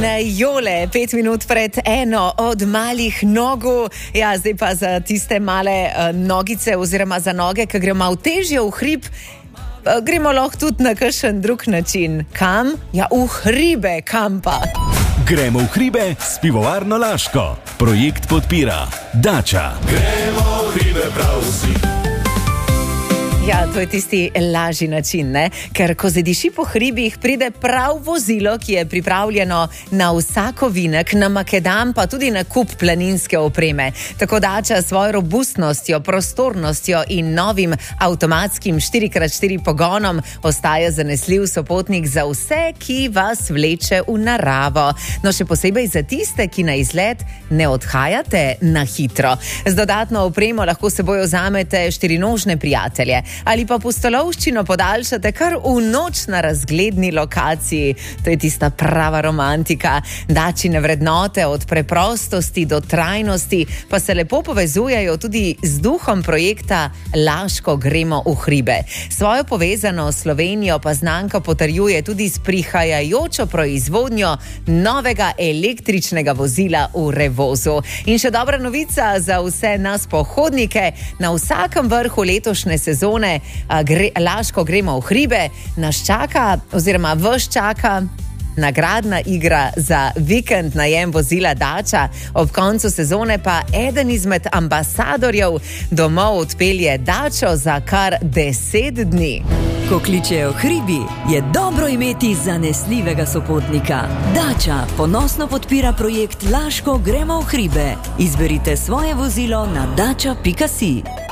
Jole, 5 minut pred eno od malih nogu. Ja, zdaj pa za tiste male nogice oziroma za noge, ki grejo malo težje v hrib, gremo lahko tudi na kakšen drug način. Kam? Ja, v hribe, kam pa? Gremo v hribe s pivovarno Laško. Projekt podpira Dača. Gremo v hribe prav vsi. Ja, to je tisti lažji način, ne? Ker ko zadiši po hribih, pride prav vozilo, ki je pripravljeno na vsak ovinek, na makedam, pa tudi na kup planinske opreme. Tako Dača s svojo robustnostjo, prostornostjo in novim avtomatskim 4x4 pogonom ostaja zanesljiv sopotnik za vse, ki vas vleče v naravo. No, še posebej za tiste, ki na izlet ne odhajate na hitro. Z dodatno opremo lahko s seboj vzamete štirinožne prijatelje ali pa pustolovščino podaljšate kar v noč na razgledni lokaciji. To je tista prava romantika. Dačine vrednote od preprostosti do trajnosti pa se lepo povezujejo tudi z duhom projekta Laško gremo v hribe. Svojo povezano Slovenijo pa znanka potrjuje tudi s prihajajočo proizvodnjo novega električnega vozila v Revozu. In še dobra novica za vse nas pohodnike. Na vsakem vrhu letošnje sezone Laško gremo v hribe, nas čaka oziroma vas čaka nagradna igra za vikend najem vozila Dača. Ob koncu sezone pa eden izmed ambasadorjev domov odpelje Dačo za kar 10 dni. Ko kličejo hribi, je dobro imeti zanesljivega sopotnika. Dača ponosno podpira projekt Laško gremo v hribe. Izberite svoje vozilo na dača.si.